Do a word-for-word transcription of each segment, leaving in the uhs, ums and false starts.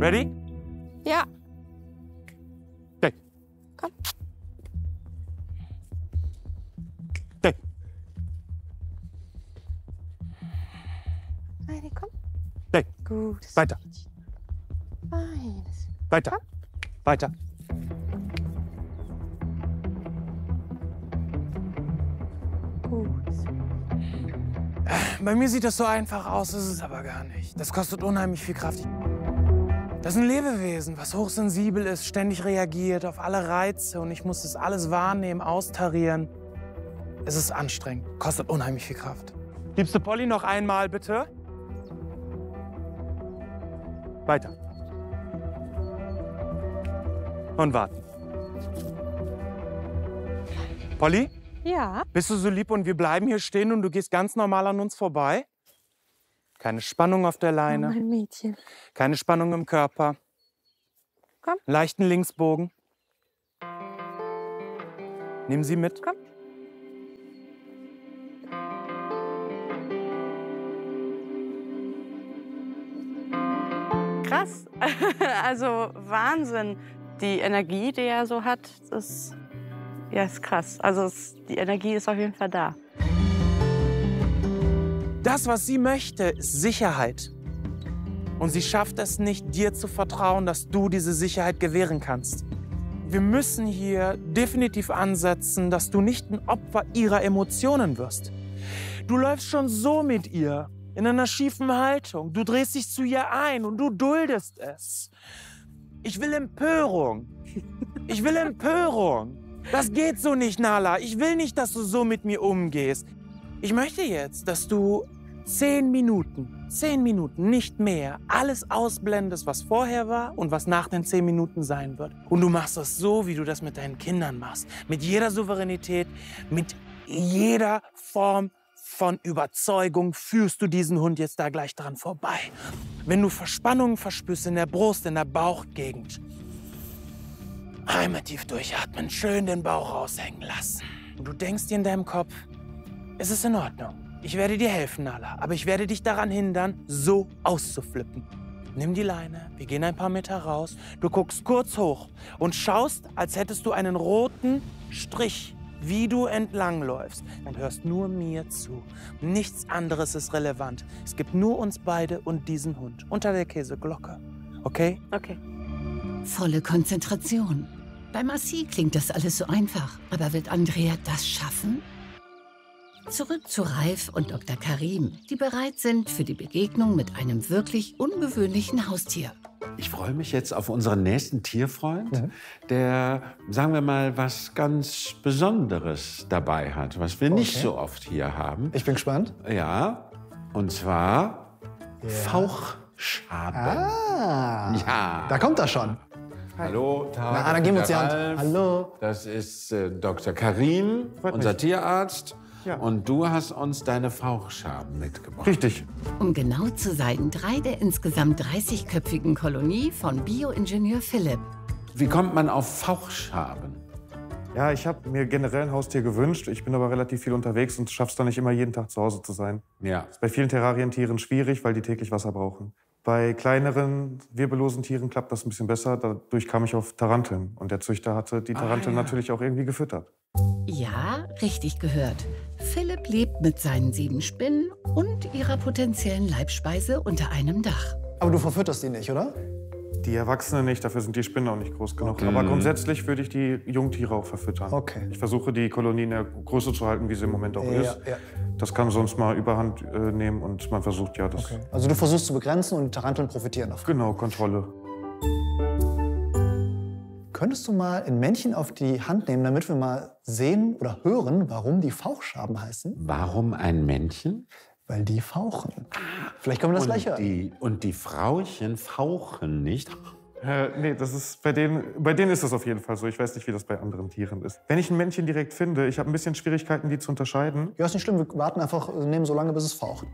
Ready? Ja. Dick. Komm. Dick. Heidi, komm. Dick. Gut. Weiter. Feines. Weiter. Weiter. Gut. Bei mir sieht das so einfach aus, ist es aber gar nicht. Das kostet unheimlich viel Kraft. Das ist ein Lebewesen, was hochsensibel ist, ständig reagiert auf alle Reize und ich muss das alles wahrnehmen, austarieren. Es ist anstrengend, kostet unheimlich viel Kraft. Liebste Polly, noch einmal bitte. Weiter. Und warten. Polly? Ja. Bist du so lieb und wir bleiben hier stehen und du gehst ganz normal an uns vorbei? Keine Spannung auf der Leine. Oh, mein Mädchen. Keine Spannung im Körper. Komm. Leichten Linksbogen. Nimm sie mit. Komm. Krass. Also Wahnsinn. Die Energie, die er so hat, ist, ja, ist krass. Also es, die Energie ist auf jeden Fall da. Das, was sie möchte, ist Sicherheit. Und sie schafft es nicht, dir zu vertrauen, dass du diese Sicherheit gewähren kannst. Wir müssen hier definitiv ansetzen, dass du nicht ein Opfer ihrer Emotionen wirst. Du läufst schon so mit ihr, in einer schiefen Haltung. Du drehst dich zu ihr ein und du duldest es. Ich will Empörung. Ich will Empörung. Das geht so nicht, Nala. Ich will nicht, dass du so mit mir umgehst. Ich möchte jetzt, dass du zehn Minuten, zehn Minuten, nicht mehr, alles ausblendest, was vorher war und was nach den zehn Minuten sein wird. Und du machst das so, wie du das mit deinen Kindern machst. Mit jeder Souveränität, mit jeder Form von Überzeugung führst du diesen Hund jetzt da gleich dran vorbei. Wenn du Verspannungen verspürst in der Brust, in der Bauchgegend, einmal tief durchatmen, schön den Bauch raushängen lassen. Und du denkst dir in deinem Kopf, es ist in Ordnung. Ich werde dir helfen, Nala, aber ich werde dich daran hindern, so auszuflippen. Nimm die Leine, wir gehen ein paar Meter raus. Du guckst kurz hoch und schaust, als hättest du einen roten Strich, wie du entlangläufst. Und hörst nur mir zu. Nichts anderes ist relevant. Es gibt nur uns beide und diesen Hund unter der Käseglocke. Okay? Okay. Volle Konzentration. Bei Marci klingt das alles so einfach. Aber wird Andrea das schaffen? Zurück zu Ralf und Doktor Karim, die bereit sind für die Begegnung mit einem wirklich ungewöhnlichen Haustier. Ich freue mich jetzt auf unseren nächsten Tierfreund, Mhm. der, sagen wir mal, was ganz Besonderes dabei hat, was wir nicht Okay. so oft hier haben. Ich bin gespannt. Ja, und zwar Ja. Fauchschaben. Ah, Ja. da kommt er schon. Hallo, Tag. Na, dann geben wir uns die Hand. Ralf. Hallo. Das ist äh, Doktor Karim, unser Tierarzt. Ja. Und du hast uns deine Fauchschaben mitgebracht. Richtig. Um genau zu sein, drei der insgesamt dreißigköpfigen Kolonie von Bioingenieur Philipp. Wie kommt man auf Fauchschaben? Ja, ich habe mir generell ein Haustier gewünscht. Ich bin aber relativ viel unterwegs und schaff's dann nicht immer jeden Tag zu Hause zu sein. Ja. Bei vielen Terrarientieren schwierig, weil die täglich Wasser brauchen. Bei kleineren, wirbellosen Tieren klappt das ein bisschen besser. Dadurch kam ich auf Taranteln. Und der Züchter hatte die Taranteln Ah, ja. natürlich auch irgendwie gefüttert. Ja, richtig gehört. Philipp lebt mit seinen sieben Spinnen und ihrer potenziellen Leibspeise unter einem Dach. Aber du verfütterst die nicht, oder? Die Erwachsenen nicht, dafür sind die Spinnen auch nicht groß genug. Okay. Aber grundsätzlich würde ich die Jungtiere auch verfüttern. Okay. Ich versuche, die Kolonie in der Größe zu halten, wie sie im Moment auch ist. ja. Das kann sonst mal Überhand äh, nehmen und man versucht, ja, das... Okay. Also du versuchst zu begrenzen und die Taranteln profitieren davon. Genau, Kontrolle. Könntest du mal ein Männchen auf die Hand nehmen, damit wir mal sehen oder hören, warum die Fauchschaben heißen? Warum ein Männchen? Weil die fauchen. Vielleicht können wir das gleich und, hören. die, und die Frauchen fauchen nicht? Äh, nee, das ist bei denen, bei denen ist das auf jeden Fall so. Ich weiß nicht, wie das bei anderen Tieren ist. Wenn ich ein Männchen direkt finde, ich habe ein bisschen Schwierigkeiten, die zu unterscheiden. Ja, ist nicht schlimm. Wir warten einfach, nehmen so lange, bis es faucht.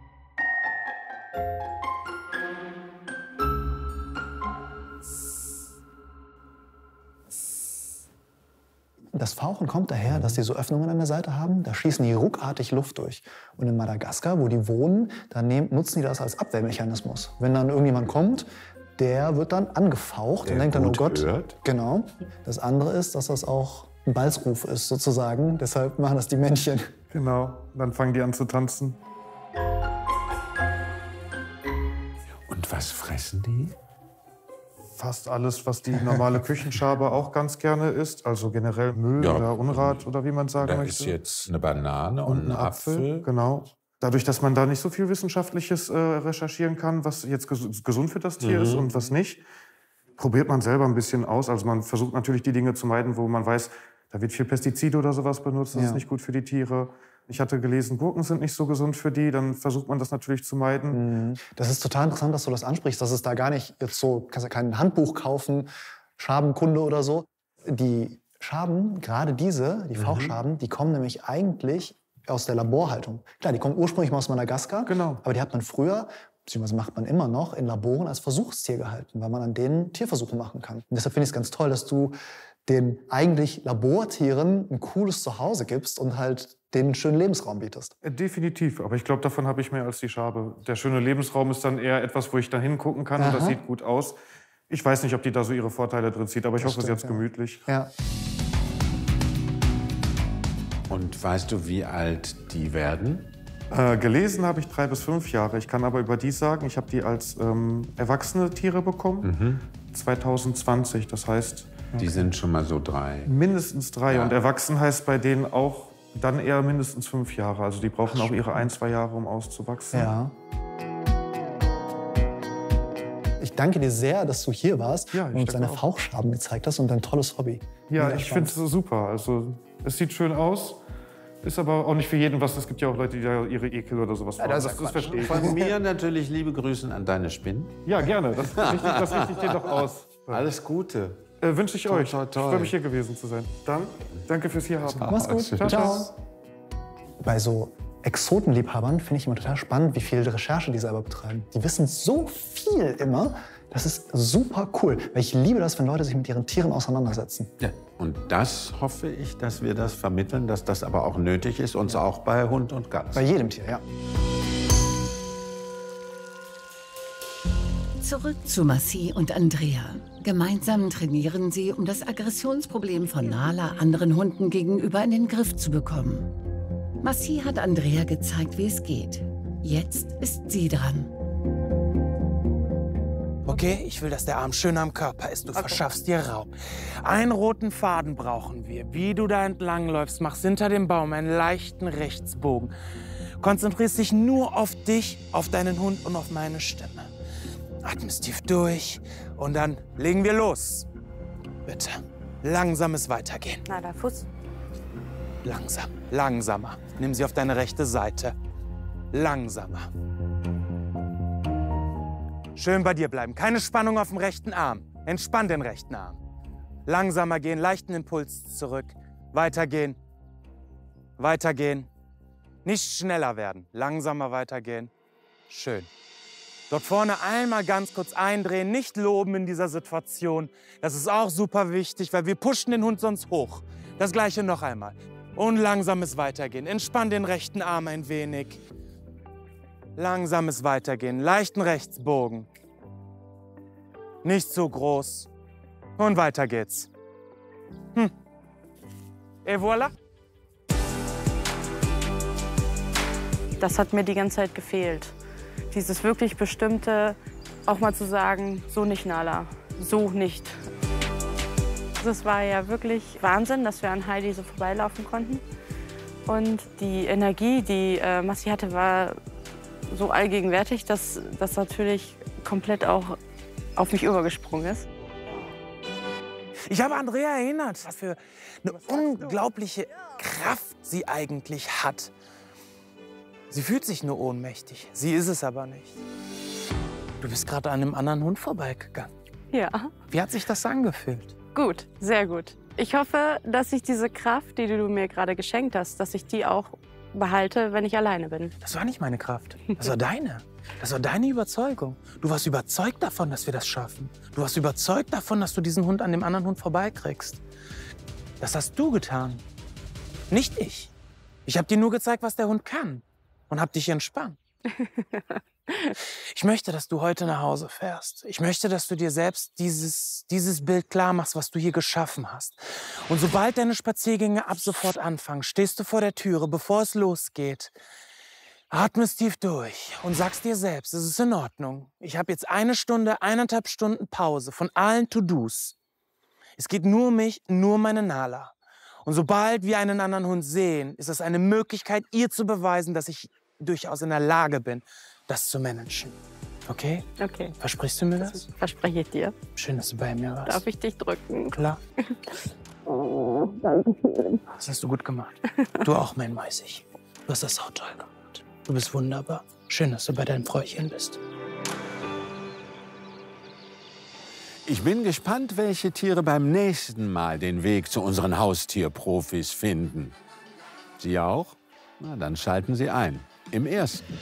Das Fauchen kommt daher, dass die so Öffnungen an der Seite haben. Da schießen die ruckartig Luft durch. Und in Madagaskar, wo die wohnen, da nehmen, nutzen die das als Abwehrmechanismus. Wenn dann irgendjemand kommt, der wird dann angefaucht Der und denkt dann, oh gut Gott. hört. Genau. Das andere ist, dass das auch ein Balzruf ist, sozusagen. Deshalb machen das die Männchen. Genau, dann fangen die an zu tanzen. Und was fressen die? Fast alles, was die normale Küchenschabe auch ganz gerne isst. Also generell Müll Ja. oder Unrat oder wie man sagen Da möchte. ist jetzt eine Banane und, ein Apfel. Genau. Dadurch, dass man da nicht so viel Wissenschaftliches äh, recherchieren kann, was jetzt ges gesund für das Tier Mhm. ist und was nicht, probiert man selber ein bisschen aus. Also man versucht natürlich die Dinge zu meiden, wo man weiß, da wird viel Pestizide oder sowas benutzt, das Ja. ist nicht gut für die Tiere. Ich hatte gelesen, Gurken sind nicht so gesund für die, dann versucht man das natürlich zu meiden. Das ist total interessant, dass du das ansprichst, dass es da gar nicht jetzt so, kannst ja kein Handbuch kaufen, Schabenkunde oder so. Die Schaben, gerade diese, die Fauchschaben, die kommen nämlich eigentlich aus der Laborhaltung. Klar, die kommen ursprünglich mal aus Madagaskar, Genau. aber die hat man früher, beziehungsweise macht man immer noch, in Laboren als Versuchstier gehalten, weil man an denen Tierversuche machen kann. Und deshalb finde ich es ganz toll, dass du den eigentlich Labortieren ein cooles Zuhause gibst und halt denen einen schönen Lebensraum bietest. Äh, Definitiv, aber ich glaube, davon habe ich mehr als die Schabe. Der schöne Lebensraum ist dann eher etwas, wo ich dann hingucken kann und das Aha. sieht gut aus. Ich weiß nicht, ob die da so ihre Vorteile drin zieht, aber ich Das hoffe, sie hat es stimmt, ja. gemütlich. Ja. Und weißt du, wie alt die werden? Äh, gelesen habe ich drei bis fünf Jahre. Ich kann aber über die sagen, ich habe die als ähm, erwachsene Tiere bekommen. zwanzig zwanzig, das heißt Die sind schon mal so drei. mindestens drei. Ja. Und erwachsen heißt bei denen auch dann eher mindestens fünf Jahre. Also die brauchen auch ihre ein, zwei Jahre, um auszuwachsen. Ja. Ich danke dir sehr, dass du hier warst Ja, ich und uns danke deine auch. Fauchschaben gezeigt hast und dein tolles Hobby. Ja, Mega ich spannend. finde es super. Also es sieht schön aus, ist aber auch nicht für jeden was. Es gibt ja auch Leute, die da ihre Ekel oder sowas Ja, machen. das ist das, ja das verstehe ich. Von mir natürlich liebe Grüße an deine Spinnen. Ja, gerne. Das richte ich, das richte ich dir doch aus. Alles Gute. Äh, Wünsche ich Toi, euch. toi, Ich toi. freue mich, hier gewesen zu sein. Dann, danke fürs Hierhaben. Mach's gut. Ciao, Ciao. Bei so Exotenliebhabern finde ich immer total spannend, wie viel Recherche die selber betreiben. Die wissen so viel immer. Das ist super cool, weil ich liebe das, wenn Leute sich mit ihren Tieren auseinandersetzen. Ja. Und das hoffe ich, dass wir das vermitteln, dass das aber auch nötig ist, uns auch bei Hund und Katze. Bei jedem Tier, ja. Zurück zu Massi und Andrea. Gemeinsam trainieren sie, um das Aggressionsproblem von Nala anderen Hunden gegenüber in den Griff zu bekommen. Massi hat Andrea gezeigt, wie es geht. Jetzt ist sie dran. Okay, ich will, dass der Arm schön am Körper ist. Du verschaffst dir Raum. Einen roten Faden brauchen wir. Wie du da entlang läufst, machst hinter dem Baum einen leichten Rechtsbogen. Konzentrierst dich nur auf dich, auf deinen Hund und auf meine Stimme. Atmest tief durch und dann legen wir los. Bitte. Langsames Weitergehen. Na, der Fuß. Langsam, langsamer. Nimm sie auf deine rechte Seite. Langsamer. Schön bei dir bleiben. Keine Spannung auf dem rechten Arm. Entspann den rechten Arm. Langsamer gehen, leichten Impuls zurück. Weitergehen. Weitergehen. Nicht schneller werden. Langsamer weitergehen. Schön. Dort vorne einmal ganz kurz eindrehen, nicht loben in dieser Situation. Das ist auch super wichtig, weil wir pushen den Hund sonst hoch. Das Gleiche noch einmal. Und langsames Weitergehen. Entspann den rechten Arm ein wenig. Langsames Weitergehen. Leichten Rechtsbogen. Nicht zu groß. Und weiter geht's. Hm. Et voilà. Das hat mir die ganze Zeit gefehlt. Dieses wirklich Bestimmte, auch mal zu sagen, so nicht, Nala, so nicht. Das war ja wirklich Wahnsinn, dass wir an Heidi so vorbeilaufen konnten. Und die Energie, die äh, Massi hatte, war so allgegenwärtig, dass das natürlich komplett auch auf mich übergesprungen ist. Ich habe Andrea erinnert, was für eine unglaubliche Kraft sie eigentlich hat. Sie fühlt sich nur ohnmächtig. Sie ist es aber nicht. Du bist gerade an einem anderen Hund vorbeigegangen. Ja, Wie hat sich das angefühlt? gut, sehr gut. Ich hoffe, dass ich diese Kraft, die du mir gerade geschenkt hast, dass ich die auch behalte, wenn ich alleine bin. Das war nicht meine Kraft. Das war deine. Das war deine Überzeugung. Du warst überzeugt davon, dass wir das schaffen. Du warst überzeugt davon, dass du diesen Hund an dem anderen Hund vorbeikriegst. Das hast du getan. Nicht ich. Ich habe dir nur gezeigt, was der Hund kann. Und hab dich entspannt. Ich möchte, dass du heute nach Hause fährst. Ich möchte, dass du dir selbst dieses, dieses Bild klar machst, was du hier geschaffen hast. Und sobald deine Spaziergänge ab sofort anfangen, stehst du vor der Türe, bevor es losgeht. Atmest tief durch und sagst dir selbst, es ist in Ordnung. Ich habe jetzt eine Stunde, eineinhalb Stunden Pause von allen To-Dos. Es geht nur um mich, nur um meine Nala. Und sobald wir einen anderen Hund sehen, ist es eine Möglichkeit, ihr zu beweisen, dass ich durchaus in der Lage bin, das zu managen. Okay? Okay. Versprichst du mir das? Das verspreche ich dir. Schön, dass du bei mir warst. Darf ich dich drücken? Klar. Oh, danke schön. Das hast du gut gemacht. Du auch, mein Mäusig. Du hast das auch toll gemacht. Du bist wunderbar. Schön, dass du bei deinem Fräuchen bist. Ich bin gespannt, welche Tiere beim nächsten Mal den Weg zu unseren Haustierprofis finden. Sie auch? Na, dann schalten Sie ein. Im ersten.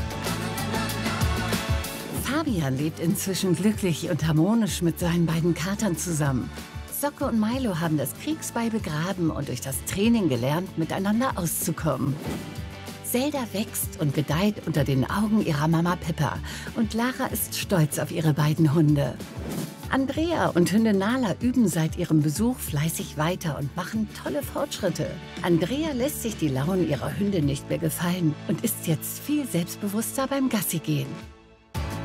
Fabian lebt inzwischen glücklich und harmonisch mit seinen beiden Katern zusammen. Socke und Milo haben das Kriegsbeil begraben und durch das Training gelernt, miteinander auszukommen. Zelda wächst und gedeiht unter den Augen ihrer Mama Pippa und Lara ist stolz auf ihre beiden Hunde. Andrea und Hündin Nala üben seit ihrem Besuch fleißig weiter und machen tolle Fortschritte. Andrea lässt sich die Launen ihrer Hündin nicht mehr gefallen und ist jetzt viel selbstbewusster beim Gassigehen.